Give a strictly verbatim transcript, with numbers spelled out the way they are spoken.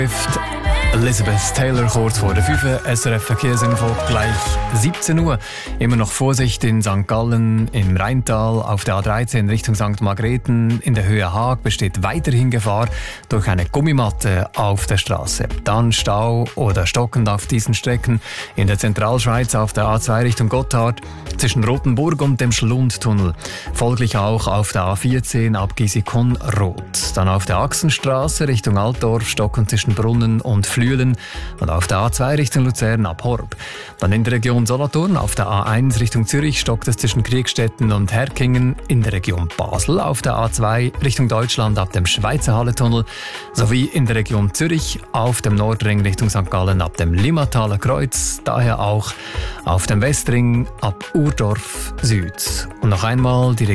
Elizabeth Taylor kurz vor der fünf. S R F Verkehrsinfo gleich siebzehn Uhr. Immer noch Vorsicht in Sankt Gallen, im Rheintal, auf der A dreizehn Richtung Sankt Margrethen. In der Höhe Haag besteht weiterhin Gefahr durch eine Gummimatte auf der Straße. Dann Stau oder stockend auf diesen Strecken in der Zentralschweiz auf der A zwei Richtung Gotthard zwischen Rothenburg und dem Schlundtunnel. Folglich auch auf der A vierzehn ab Gisikon-Rot. Dann auf der Achsenstraße Richtung Altdorf stockend zwischen Brunnen und Flüelen und auf der A zwei Richtung Luzern ab Horb. Dann in der Region Solothurn auf der A eins Richtung Zürich stockt es zwischen Kriegstetten und Herkingen, in der Region Basel auf der A zwei Richtung Deutschland ab dem Schweizer Halletunnel sowie in der Region Zürich auf dem Nordring Richtung Sankt Gallen ab dem Limmataler Kreuz, daher auch auf dem Westring ab Urdorf Süd. Und noch einmal die